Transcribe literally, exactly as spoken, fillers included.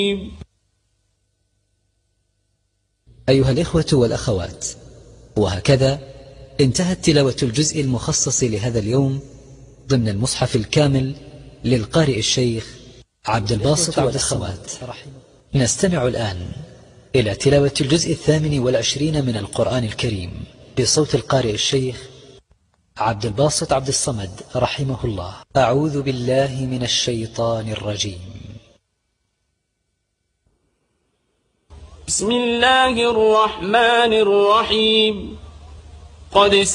أيها الإخوة والأخوات، وهكذا انتهت تلاوة الجزء المخصص لهذا اليوم ضمن المصحف الكامل للقارئ الشيخ عبد الباسط والأخوات. نستمع الآن إلى تلاوة الجزء الثامن والعشرين من القرآن الكريم بصوت القارئ الشيخ عبد الباسط عبد الصمد رحمه الله. أعوذ بالله من الشيطان الرجيم. بسم الله الرحمن الرحيم. قد